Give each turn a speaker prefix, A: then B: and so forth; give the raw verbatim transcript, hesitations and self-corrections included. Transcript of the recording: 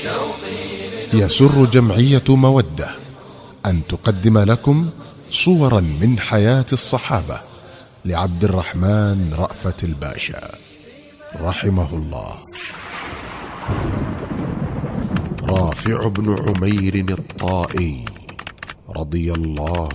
A: يسر جمعية مودة أن تقدم لكم صورا من حياة الصحابة لعبد الرحمن رأفت الباشا رحمه الله. رافع بن عمير الطائي رضي الله